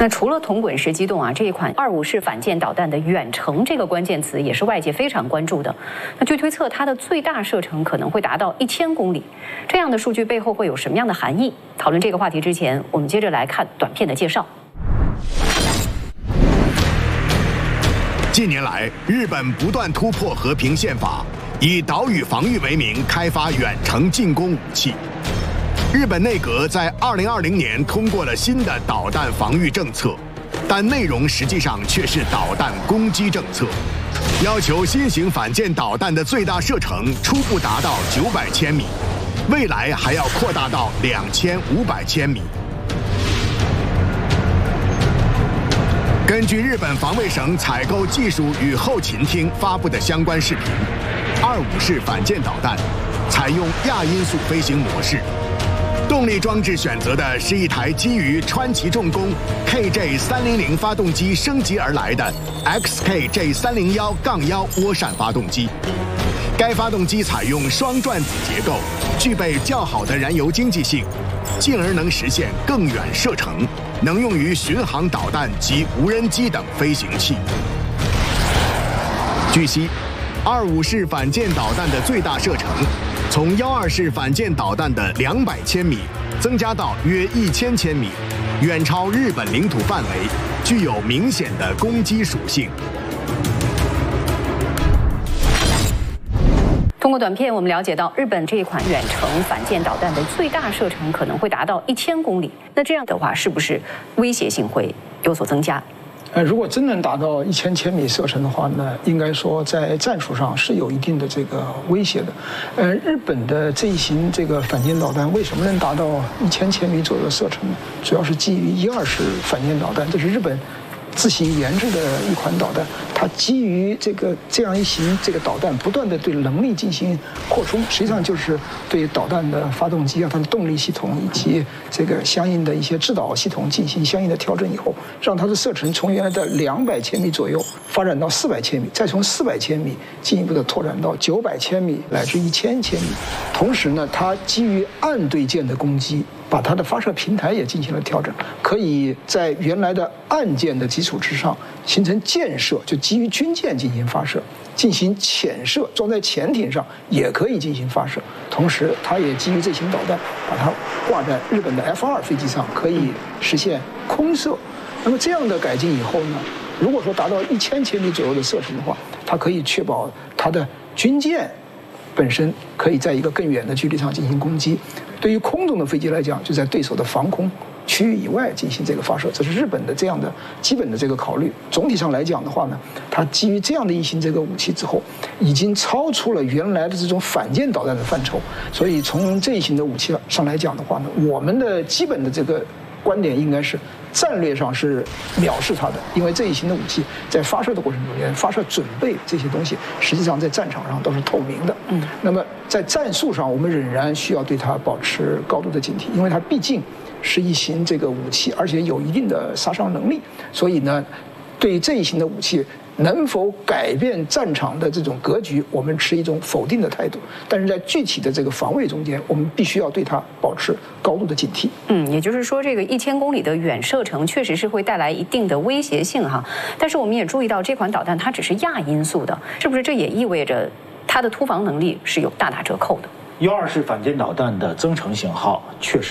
那除了铜滚石机动啊，这一款25式反舰导弹的远程这个关键词也是外界非常关注的。那据推测，它的最大射程可能会达到1000公里。这样的数据背后会有什么样的含义？讨论这个话题之前，我们接着来看短片的介绍。 近年来，日本不断突破和平宪法，以岛屿防御为名开发远程进攻武器。日本内阁在2020年通过了新的导弹防御政策，但内容实际上却是导弹攻击政策，要求新型反舰导弹的最大射程初步达到900千米，未来还要扩大到2500千米。根据日本防卫省采购技术与后勤厅发布的相关视频，25式反舰导弹采用亚音速飞行模式。动力装置选择的是一台基于川崎重工 KJ300发动机升级而来的 XKJ301-1涡扇发动机。该发动机采用双转子结构，具备较好的燃油经济性，进而能实现更远射程，能用于巡航导弹及无人机等飞行器。据悉，25式反舰导弹的最大射程从12式反舰导弹的200千米增加到约1000千米，远超日本领土范围，具有明显的攻击属性。 通过短片，我们了解到日本这一款远程反舰导弹的最大射程可能会达到1000公里。那这样的话，是不是威胁性会有所增加？ 如果真能达到1000千米射程的话呢，应该说在战术上是有一定的这个威胁的。日本的这一型这个反舰导弹为什么能达到1000千米左右的射程呢？主要是基于12式反舰导弹，这是日本自行研制的一款导弹，它基于这样一型这个导弹不断的对能力进行扩充，实际上就是对导弹的发动机啊、它的动力系统以及这个相应的一些制导系统进行相应的调整以后，让它的射程从原来的200千米左右发展到400千米，再从400千米进一步的拓展到900千米乃至1000千米。同时呢，它基于岸对舰的攻击，把它的发射平台也进行了调整，可以在原来的岸舰的基础之上形成舰射，就基于军舰进行发射，进行潜射，装在潜艇上也可以进行发射。同时，它也基于这型导弹，把它挂在日本的 F2飞机上，可以实现空射。那么这样的改进以后呢，如果说达到1000千米左右的射程的话，它可以确保它的军舰本身可以在一个更远的距离上进行攻击。对于空中的飞机来讲，就在对手的防空区域以外进行这个发射，这是日本的这样的基本的这个考虑。总体上来讲的话呢，它基于这样的一型这个武器之后，已经超出了原来的这种反舰导弹的范畴。所以从这一型的武器上来讲的话呢，我们的基本的这个观点应该是战略上是藐视它的，因为这一型的武器在发射的过程中间，发射准备这些东西，实际上在战场上都是透明的。那么在战术上，我们仍然需要对它保持高度的警惕，因为它毕竟是一型这个武器，而且有一定的杀伤能力。所以呢，对于这一型的武器能否改变战场的这种格局，我们持一种否定的态度。但是在具体的这个防卫中间，我们必须要对它保持高度的警惕。 也就是说，这个1000公里的远射程确实是会带来一定的威胁性哈。但是我们也注意到，这款导弹它只是亚音速的，是不是这也意味着它的突防能力是有大打折扣的？ 12式反舰导弹的增程型号确实